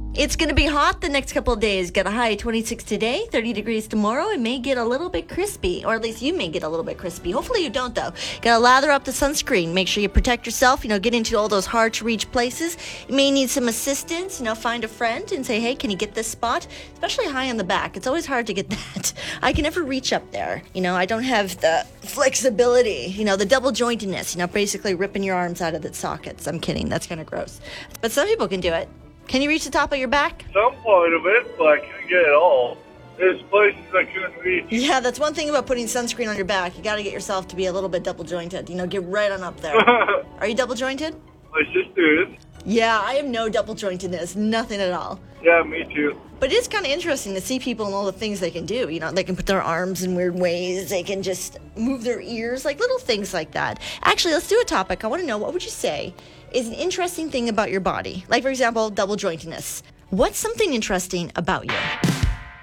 It's going to be hot the next couple of days. Got a high of 26 today, 30 degrees tomorrow. It may get a little bit crispy, or at least you may get a little bit crispy. Hopefully you don't, though. Got to lather up the sunscreen. Make sure you protect yourself. Get into all those hard-to-reach places. You may need some assistance. Find a friend and say, hey, can you get this spot? Especially high on the back. It's always hard to get that. I can never reach up there. I don't have the flexibility, the double jointedness, basically ripping your arms out of the sockets. I'm kidding. That's kind of gross. But some people can do it. Can you reach the top of your back? Some part of it, but I can't get it all. There's places I couldn't reach. Yeah, that's one thing about putting sunscreen on your back. You got to get yourself to be a little bit double jointed. Get right on up there. Are you double jointed? My sister is. Yeah, I have no double jointedness. Nothing at all. Yeah, me too. But it is kind of interesting to see people and all the things they can do. They can put their arms in weird ways. They can just move their ears, like little things like that. Actually, let's do a topic. I want to know, what would you say is an interesting thing about your body? Like, for example, double jointedness. What's something interesting about you?